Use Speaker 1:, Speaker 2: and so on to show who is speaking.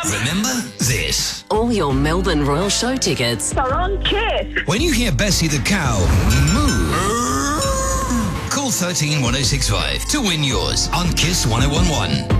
Speaker 1: Remember this.
Speaker 2: All your Melbourne Royal Show tickets
Speaker 3: are on Kiss.
Speaker 1: When you hear Bessie the cow moo, call 13 1065 to win yours on Kiss 1011.